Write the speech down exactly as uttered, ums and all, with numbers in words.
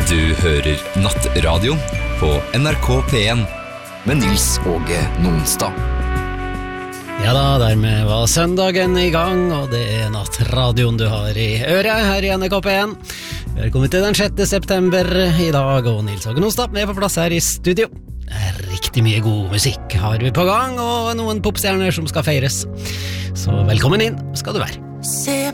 Du hører Nattradio på N R K P en med Nils Åge Nonstad. Ja da, dermed var søndagen i gang, og det er Nattradioen du har i øret her i N R K P en. Velkommen til den sjette september i dag, og Nils Åge Nonstad er på plass her i studio. Riktig mye god musikk har vi på gang, og noen popstjerner som skal feires. Så velkommen inn skal du være.